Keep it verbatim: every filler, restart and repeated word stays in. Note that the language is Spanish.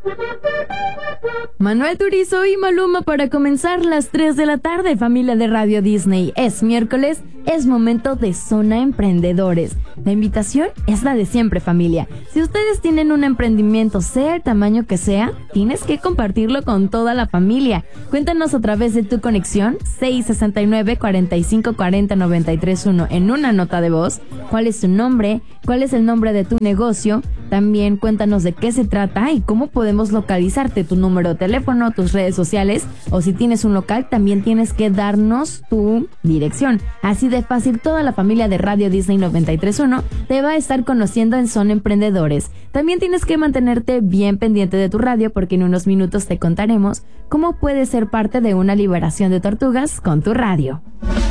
Manuel Turizo y Maluma para comenzar las tres de la tarde, familia de Radio Disney. Es miércoles, es momento de Zona Emprendedores. La invitación es la de siempre, familia. Si ustedes tienen un emprendimiento, sea el tamaño que sea, tienes que compartirlo con toda la familia. Cuéntanos a través de tu conexión seis sesenta y nueve, cuarenta y cinco, cuarenta, noventa y tres uno en una nota de voz. ¿Cuál es tu nombre? ¿Cuál es el nombre de tu negocio? También cuéntanos de qué se trata y cómo podemos localizarte, tu número de teléfono, tus redes sociales, o si tienes un local, también tienes que darnos tu dirección. Así de fácil, toda la familia de Radio Disney noventa y tres punto uno te va a estar conociendo en Zona Emprendedores. También tienes que mantenerte bien pendiente de tu radio porque en unos minutos te contaremos cómo puedes ser parte de una liberación de tortugas con tu radio.